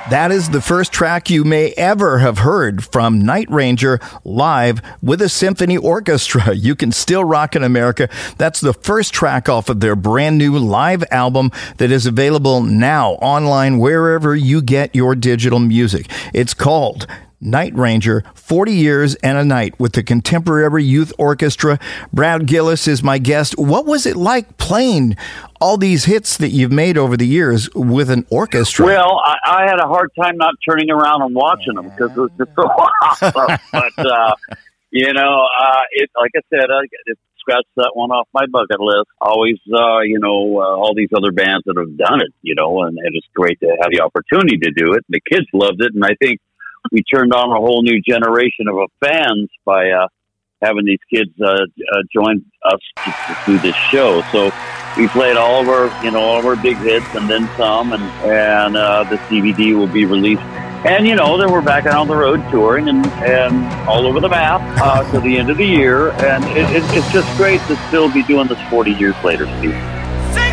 That is the first track you may ever have heard from Night Ranger live with a symphony orchestra. You Can Still Rock in America. That's the first track off of their brand new live album that is available now online wherever you get your digital music. It's called Night Ranger, 40 Years and a Night with the Contemporary Youth Orchestra. Brad Gillis is my guest. What was it like playing all these hits that you've made over the years with an orchestra? Well, I had a hard time not turning around and watching them because it was just so awesome. But, like I said, it scratched that one off my bucket list. Always, all these other bands that have done it, and it's great to have the opportunity to do it. The kids loved it, and I think we turned on a whole new generation of fans by having these kids join us to do this show. So we played all of our big hits and then some, and the DVD will be released. And then we're back out on the road touring and all over the map to the end of the year. And it's just great to still be doing this 40 years later, Steve.